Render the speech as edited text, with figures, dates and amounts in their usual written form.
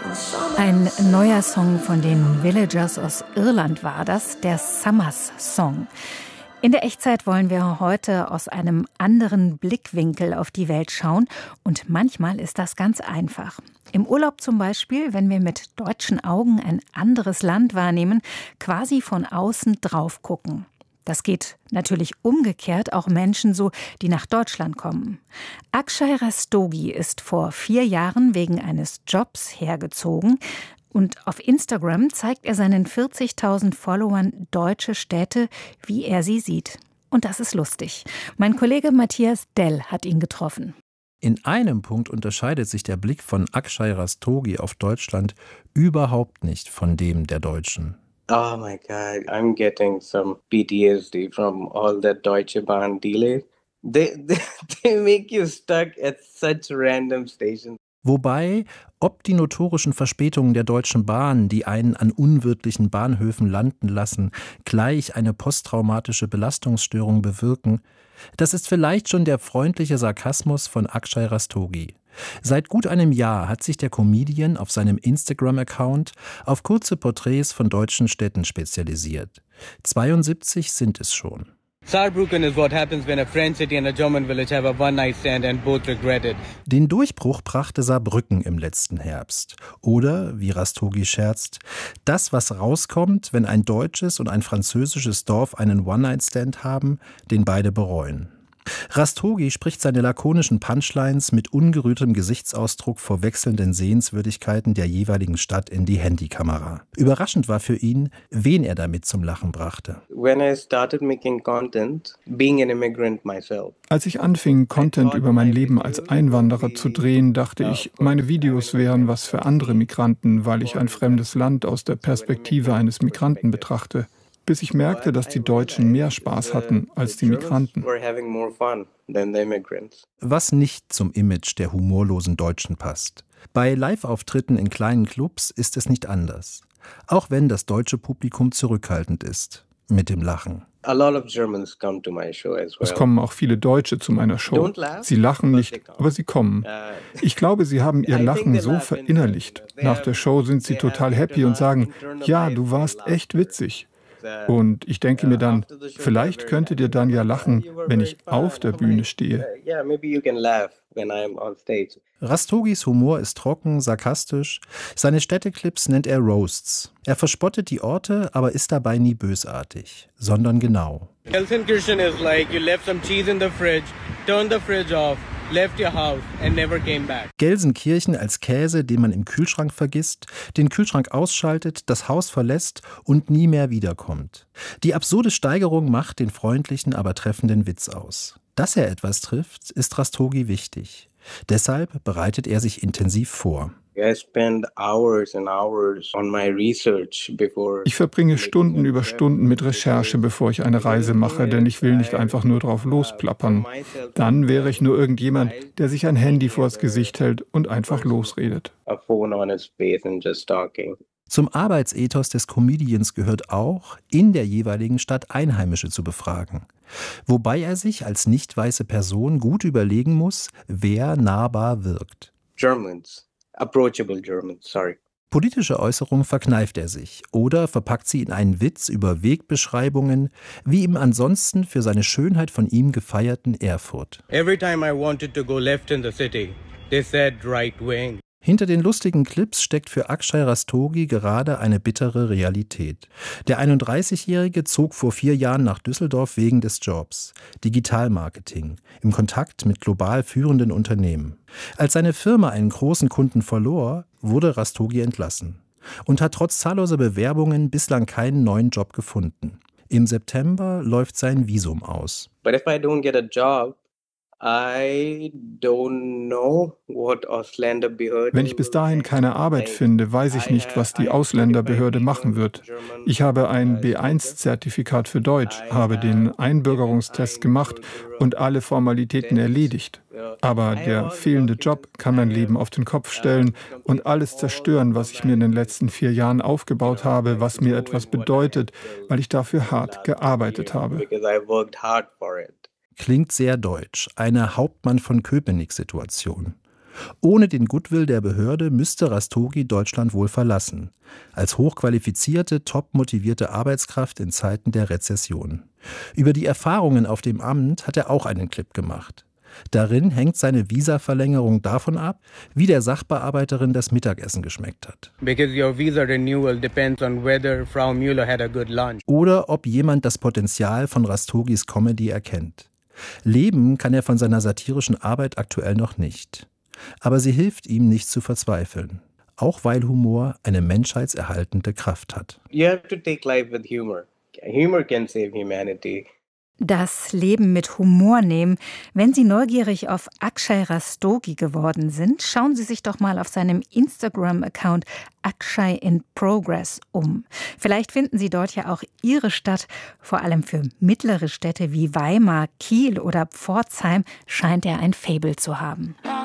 Ein neuer Song von den Villagers aus Irland war das, der Summers Song. In der Echtzeit wollen wir heute aus einem anderen Blickwinkel auf die Welt schauen. Und manchmal ist das ganz einfach. Im Urlaub zum Beispiel, wenn wir mit deutschen Augen ein anderes Land wahrnehmen, quasi von außen drauf gucken. Das geht natürlich umgekehrt auch Menschen so, die nach Deutschland kommen. Akshay Rastogi ist vor 4 Jahren wegen eines Jobs hergezogen. Und auf Instagram zeigt er seinen 40.000 Followern deutsche Städte, wie er sie sieht. Und das ist lustig. Mein Kollege Matthias Dell hat ihn getroffen. In einem Punkt unterscheidet sich der Blick von Akshay Rastogi auf Deutschland überhaupt nicht von dem der Deutschen. Oh my God, I'm getting some PTSD from all that Deutsche Bahn delays. They make you stuck at such random stations. Wobei, ob die notorischen Verspätungen der Deutschen Bahn, die einen an unwirtlichen Bahnhöfen landen lassen, gleich eine posttraumatische Belastungsstörung bewirken, das ist vielleicht schon der freundliche Sarkasmus von Akshay Rastogi. Seit gut einem Jahr hat sich der Comedian auf seinem Instagram-Account auf kurze Porträts von deutschen Städten spezialisiert. 72 sind es schon. Saarbrücken is what happens when a French city and a German village have a one-night stand and both regret it. Den Durchbruch brachte Saarbrücken im letzten Herbst. Oder, wie Rastogi scherzt, das, was rauskommt, wenn ein deutsches und ein französisches Dorf einen One-Night-Stand haben, den beide bereuen. Rastogi spricht seine lakonischen Punchlines mit ungerührtem Gesichtsausdruck vor wechselnden Sehenswürdigkeiten der jeweiligen Stadt in die Handykamera. Überraschend war für ihn, wen er damit zum Lachen brachte. When I started making content, being an immigrant myself. Als ich anfing, Content über mein Leben als Einwanderer zu drehen, dachte ich, meine Videos wären was für andere Migranten, weil ich ein fremdes Land aus der Perspektive eines Migranten betrachte. Bis ich merkte, dass die Deutschen mehr Spaß hatten als die Migranten. Was nicht zum Image der humorlosen Deutschen passt. Bei Live-Auftritten in kleinen Clubs ist es nicht anders. Auch wenn das deutsche Publikum zurückhaltend ist mit dem Lachen. Es kommen auch viele Deutsche zu meiner Show. Sie lachen nicht, aber sie kommen. Ich glaube, sie haben ihr Lachen so verinnerlicht. Nach der Show sind sie total happy und sagen, ja, du warst echt witzig. Und ich denke mir dann, vielleicht könntet ihr dann ja lachen, wenn ich auf der Bühne stehe. Rastogis Humor ist trocken, sarkastisch. Seine Städteclips nennt er Roasts. Er verspottet die Orte, aber ist dabei nie bösartig, sondern genau. Gelsenkirchen is like you left some cheese in the fridge, turned the fridge off, left your house and never came back. Gelsenkirchen als Käse, den man im Kühlschrank vergisst, den Kühlschrank ausschaltet, das Haus verlässt und nie mehr wiederkommt. Die absurde Steigerung macht den freundlichen, aber treffenden Witz aus. Dass er etwas trifft, ist Rastogi wichtig. Deshalb bereitet er sich intensiv vor. Ich verbringe Stunden über Stunden mit Recherche, bevor ich eine Reise mache, denn ich will nicht einfach nur drauf losplappern. Dann wäre ich nur irgendjemand, der sich ein Handy vors Gesicht hält und einfach losredet. Zum Arbeitsethos des Comedians gehört auch, in der jeweiligen Stadt Einheimische zu befragen. Wobei er sich als nicht weiße Person gut überlegen muss, wer nahbar wirkt. Approachable Germans, sorry. Politische Äußerungen verkneift er sich oder verpackt sie in einen Witz über Wegbeschreibungen, wie im ansonsten für seine Schönheit von ihm gefeierten Erfurt. Every time I wanted to go left in the city, they said right wing. Hinter den lustigen Clips steckt für Akshay Rastogi gerade eine bittere Realität. Der 31-Jährige zog vor 4 Jahren nach Düsseldorf wegen des Jobs. Digitalmarketing, im Kontakt mit global führenden Unternehmen. Als seine Firma einen großen Kunden verlor, wurde Rastogi entlassen und hat trotz zahlloser Bewerbungen bislang keinen neuen Job gefunden. Im September läuft sein Visum aus. But if I don't get a job, I don't know what Ausländerbehörde. Wenn ich bis dahin keine Arbeit finde, weiß ich nicht, was die Ausländerbehörde machen wird. Ich habe ein B1-Zertifikat für Deutsch, habe den Einbürgerungstest gemacht und alle Formalitäten erledigt. Aber der fehlende Job kann mein Leben auf den Kopf stellen und alles zerstören, was ich mir in den letzten 4 Jahren aufgebaut habe, was mir etwas bedeutet, weil ich dafür hart gearbeitet habe. Klingt sehr deutsch, eine Hauptmann von Köpenick-Situation. Ohne den Goodwill der Behörde müsste Rastogi Deutschland wohl verlassen. Als hochqualifizierte, top-motivierte Arbeitskraft in Zeiten der Rezession. Über die Erfahrungen auf dem Amt hat er auch einen Clip gemacht. Darin hängt seine Visaverlängerung davon ab, wie der Sachbearbeiterin das Mittagessen geschmeckt hat. Oder ob jemand das Potenzial von Rastogis Comedy erkennt. Leben kann er von seiner satirischen Arbeit aktuell noch nicht. Aber sie hilft ihm, nicht zu verzweifeln. Auch weil Humor eine menschheitserhaltende Kraft hat. You have to take life with humor. Humor can save humanity. Das Leben mit Humor nehmen. Wenn Sie neugierig auf Akshay Rastogi geworden sind, schauen Sie sich doch mal auf seinem Instagram-Account Akshay in Progress um. Vielleicht finden Sie dort ja auch Ihre Stadt. Vor allem für mittlere Städte wie Weimar, Kiel oder Pforzheim scheint er ein Faible zu haben.